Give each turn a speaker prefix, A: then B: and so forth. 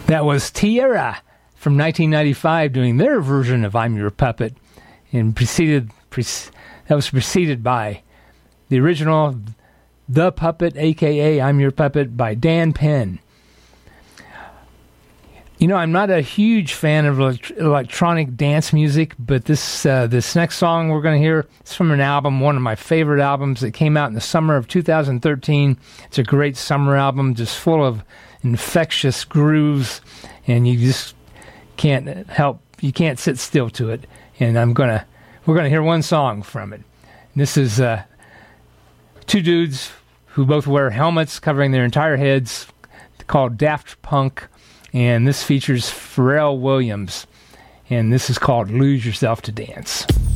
A: That was Tierra from 1995 doing their version of I'm Your Puppet, and that was preceded by the original The Puppet, a.k.a. I'm Your Puppet, by Dan Penn. You know, I'm not a huge fan of electronic dance music, but this next song we're going to hear is from an album, one of my favorite albums that came out in the summer of 2013. It's a great summer album, just full of infectious grooves, and you just you can't sit still to it. And we're gonna hear one song from it. And this is two dudes who both wear helmets covering their entire heads, called Daft Punk, and this features Pharrell Williams, and this is called Lose Yourself to Dance.